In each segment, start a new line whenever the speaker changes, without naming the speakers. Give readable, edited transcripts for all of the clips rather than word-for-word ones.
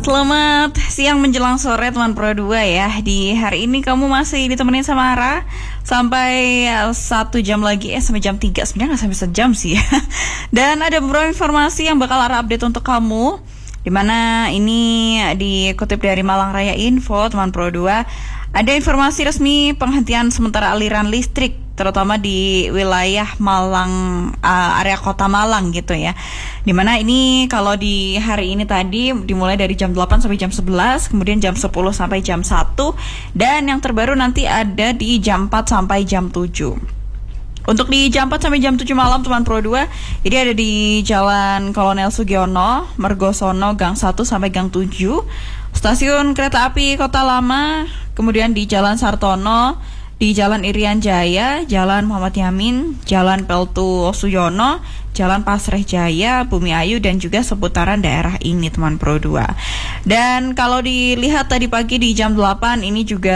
Selamat siang menjelang sore teman Pro 2 ya. Di hari ini kamu masih ditemenin sama Ara sampai 1 jam lagi, sampai jam 3, sebenarnya gak sampai sejam sih ya. Dan ada beberapa informasi yang bakal Ara update untuk kamu, dimana ini dikutip dari Malang Raya Info teman Pro 2. Ada informasi resmi penghentian sementara aliran listrik, terutama di wilayah Malang, area kota Malang gitu ya. Dimana ini kalau di hari ini tadi dimulai dari jam 8 sampai jam 11, kemudian jam 10 sampai jam 1, dan yang terbaru nanti ada di jam 4 sampai jam 7. Untuk di jam 4 sampai jam 7 malam teman Pro 2, ini ada di Jalan Kolonel Sugiono, Mergosono, Gang 1 sampai Gang 7, Stasiun Kereta Api Kota Lama, kemudian di Jalan Sartono, di Jalan Irian Jaya, Jalan Muhammad Yamin, Jalan Peltu Suyono, Jalan Pasreh Jaya, Bumi Ayu, dan juga seputaran daerah ini teman Pro 2. Dan kalau dilihat tadi pagi di jam 8 ini juga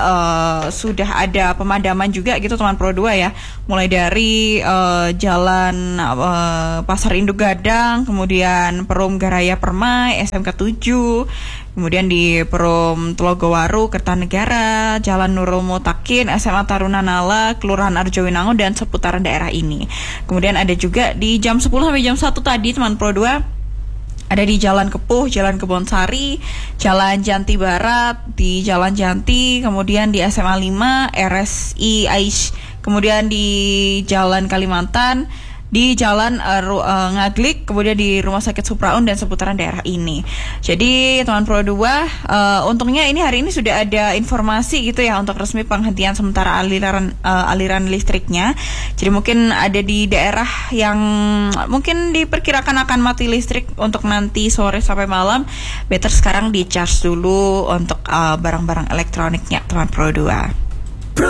sudah ada pemadaman juga gitu teman Pro 2 ya. Mulai dari Jalan Pasar Induk Gadang, kemudian Perum Garaya Permai, SMK 7, kemudian di Perum Telogowaru, Kertanegara, Jalan Nurul Mutakin, SMA Taruna Nala, Kelurahan Arjowinangun, dan seputaran daerah ini. Kemudian ada juga di jam 10 sampai jam 1 tadi teman Pro 2, ada di Jalan Kepuh, Jalan Kebonsari, Jalan Janti Barat, di Jalan Janti, kemudian di SMA 5, RSI Aish, kemudian di Jalan Kalimantan, di Jalan Ngaglik, kemudian di Rumah Sakit Supraun dan seputaran daerah ini. Jadi teman Pro 2, untungnya ini hari ini sudah ada informasi gitu ya untuk resmi penghentian sementara aliran listriknya. Jadi mungkin ada di daerah yang mungkin diperkirakan akan mati listrik untuk nanti sore sampai malam, better sekarang di charge dulu untuk barang-barang elektroniknya teman Pro 2.